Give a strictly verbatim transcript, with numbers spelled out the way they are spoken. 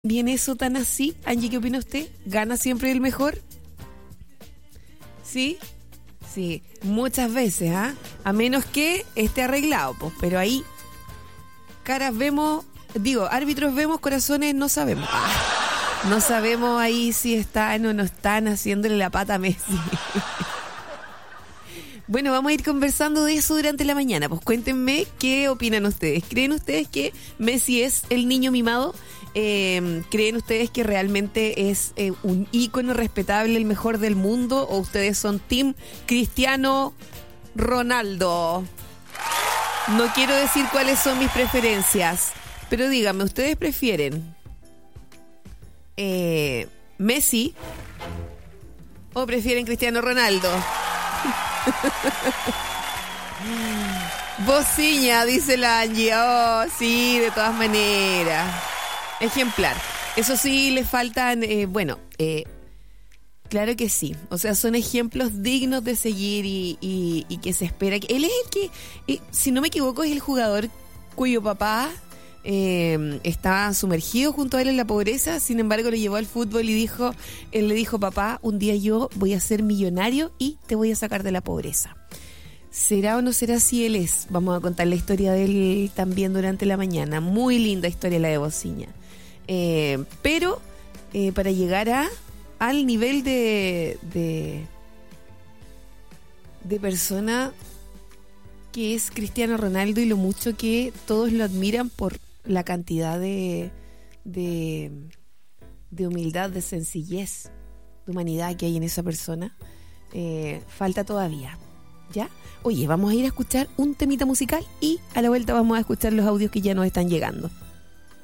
bien eso tan así? Angie, ¿qué opina usted? ¿Gana siempre el mejor? ¿Sí? Sí, muchas veces, ¿ah? ¿eh? A menos que esté arreglado, pues, pero ahí caras vemos, digo, árbitros vemos, corazones no sabemos. Ah, no sabemos ahí si están o no están haciéndole la pata a Messi. Bueno, vamos a ir conversando de eso durante la mañana. Pues cuéntenme qué opinan ustedes. ¿Creen ustedes que Messi es el niño mimado? Eh, ¿Creen ustedes que realmente es eh, un ícono respetable, el mejor del mundo? ¿O ustedes son Team Cristiano Ronaldo? No quiero decir cuáles son mis preferencias, pero díganme, ¿ustedes prefieren eh, Messi o prefieren Cristiano Ronaldo? Bociña, dice la Angie. Oh, sí, de todas maneras. Ejemplar. Eso sí, le faltan, eh, bueno, eh, claro que sí. O sea, son ejemplos dignos de seguir y, y, y que se espera. Que él es el que, eh, si no me equivoco, es el jugador cuyo papá eh, estaba sumergido junto a él en la pobreza. Sin embargo, lo llevó al fútbol y dijo, él le dijo, papá, un día yo voy a ser millonario y te voy a sacar de la pobreza. ¿Será o no será si él es? Vamos a contar la historia de él también durante la mañana. Muy linda historia la de Bociña. Eh, pero eh, para llegar a al nivel de, de de persona que es Cristiano Ronaldo y lo mucho que todos lo admiran por la cantidad de de, de humildad, de sencillez, de humanidad que hay en esa persona, eh, falta todavía. ¿Ya? Oye, vamos a ir a escuchar un temita musical y a la vuelta vamos a escuchar los audios que ya nos están llegando.